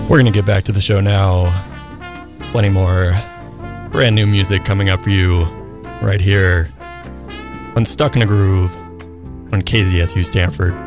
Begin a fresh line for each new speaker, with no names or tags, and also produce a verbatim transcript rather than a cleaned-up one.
We're going to get back to the show now. Plenty more brand new music coming up for you right here on Stuck in a Groove on K Z S U Stanford.